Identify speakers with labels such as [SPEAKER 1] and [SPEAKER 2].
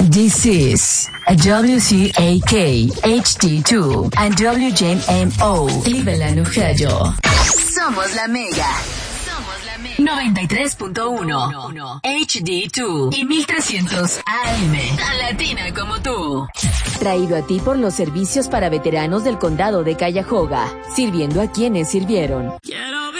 [SPEAKER 1] This is WCAK HD2 and WJMO Cleveland, Ohio. Somos la Mega. 93.1 HD2 y 1300 AM. Tan latina como tú.
[SPEAKER 2] Traído a ti por los servicios para veteranos del condado de Cuyahoga, sirviendo a quienes sirvieron.
[SPEAKER 3] Quiero